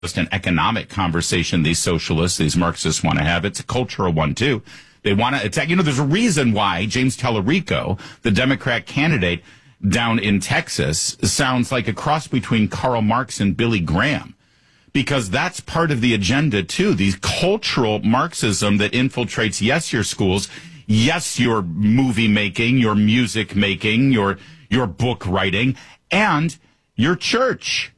just an economic conversation these socialists, these Marxists want to have. It's a cultural one, too. They want to attack. There's a reason why James Tallarico, the Democrat candidate down in Texas, sounds like a cross between Karl Marx and Billy Graham, because that's part of the agenda, too. The cultural Marxism that infiltrates, yes, your schools, yes, your movie making, your music making, your book writing, and your church.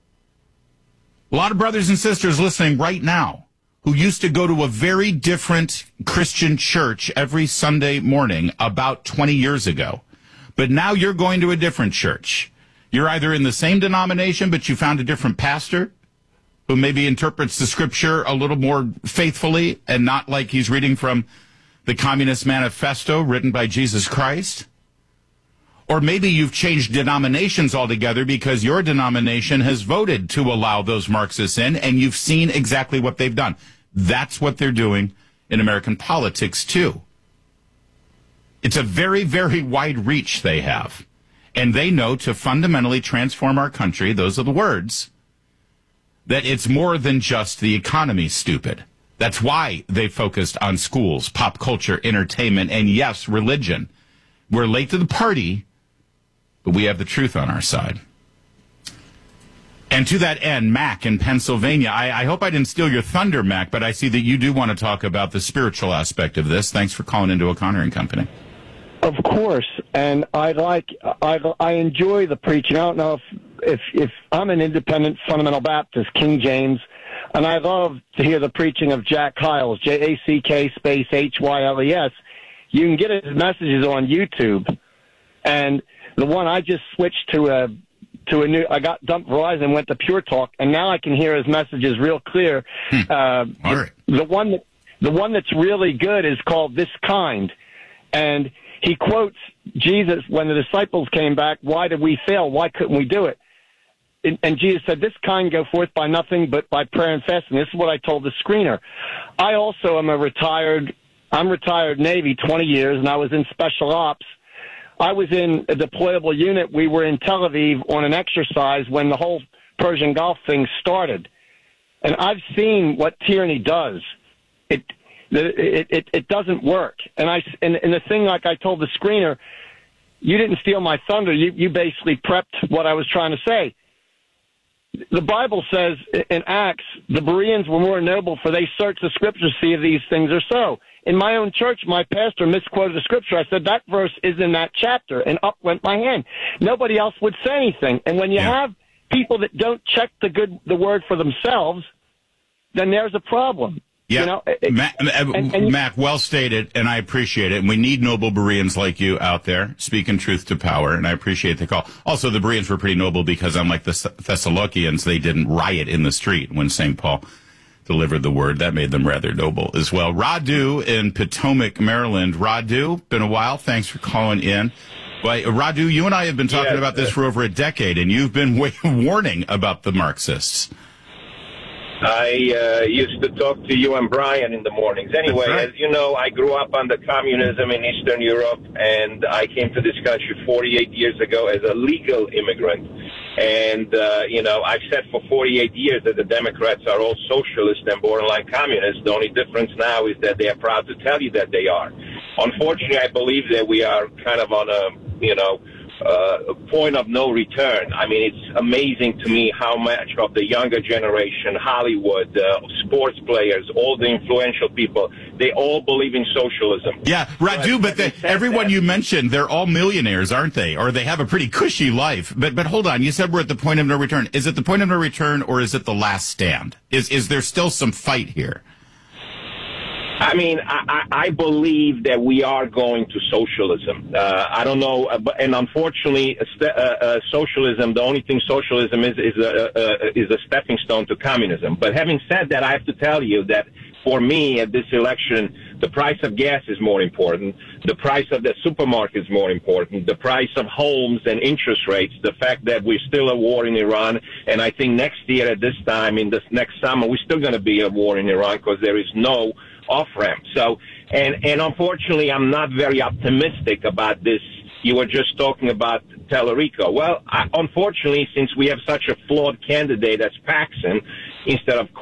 A lot of brothers and sisters listening right now who used to go to a very different Christian church every Sunday morning about 20 years ago. But now you're going to a different church. You're either in the same denomination, but you found a different pastor who maybe interprets the scripture a little more faithfully and not like he's reading from the Communist Manifesto written by Jesus Christ. Or maybe you've changed denominations altogether because your denomination has voted to allow those Marxists in, and you've seen exactly what they've done. That's what they're doing in American politics, too. It's a very, very wide reach they have. And they know to fundamentally transform our country, those are the words, that it's more than just the economy, stupid. That's why they focused on schools, pop culture, entertainment, and yes, religion. We're late to the party, but we have the truth on our side. And to that end, Mac in Pennsylvania, I hope I didn't steal your thunder, Mac, but I see that you do want to talk about the spiritual aspect of this. Thanks for calling into O'Connor and Company. Of course, and I enjoy the preaching. I don't know if I'm an independent fundamental Baptist, King James, and I love to hear the preaching of Jack Hyles, Jack space Hyles. You can get his messages on YouTube, and the one I just switched to a new. I got dumped Verizon and went to Pure Talk, and now I can hear his messages real clear. All right. The one that's really good is called This Kind, and he quotes Jesus when the disciples came back. Why did we fail? Why couldn't we do it? And Jesus said, "This kind go forth by nothing but by prayer and fasting." This is what I told the screener. I also am I'm retired Navy 20 years, and I was in special ops. I was in a deployable unit. We were in Tel Aviv on an exercise when the whole Persian Gulf thing started. And I've seen what tyranny does. It doesn't work. And the thing, like I told the screener, you didn't steal my thunder. You basically prepped what I was trying to say. The Bible says in Acts, the Bereans were more noble, for they searched the scriptures to see if these things are so. In my own church, my pastor misquoted the scripture. I said, that verse is in that chapter, and up went my hand. Nobody else would say anything. And when you have people that don't check the word for themselves, then there's a problem. Yeah, Mac, well stated, and I appreciate it. And we need noble Bereans like you out there speaking truth to power, and I appreciate the call. Also, the Bereans were pretty noble because, unlike the Thessalonians, they didn't riot in the street when St. Paul delivered the word. That made them rather noble as well. Radu in Potomac, Maryland. Radu, been a while. Thanks for calling in. Well, Radu, you and I have been talking about this for over a decade, and you've been warning about the Marxists. I used to talk to you and Brian in the mornings. Anyway, right. As you know, I grew up under communism in Eastern Europe, and I came to this country 48 years ago as a legal immigrant. And, I've said for 48 years that the Democrats are all socialist and borderline communists. The only difference now is that they are proud to tell you that they are. Unfortunately, I believe that we are kind of on a point of no return. I mean, it's amazing to me how much of the younger generation, Hollywood, sports players, all the influential people, they all believe in socialism. Yeah, Radu, but everyone you mentioned, they're all millionaires, aren't they? Or they have a pretty cushy life. But hold on, you said we're at the point of no return. Is it the point of no return, or is it the last stand? Is there still some fight here? I mean, I believe that we are going to socialism. I don't know, and unfortunately, socialism. The only thing socialism is a stepping stone to communism. But having said that, I have to tell you that for me, at this election, the price of gas is more important. The price of the supermarket is more important. The price of homes and interest rates. The fact that we're still at war in Iran, and I think next year at this time, in this next summer, we're still going to be at war in Iran because there is no off-ramp. So, and unfortunately, I'm not very optimistic about this. You were just talking about Tallarico. Well, unfortunately, since we have such a flawed candidate as Paxson, instead of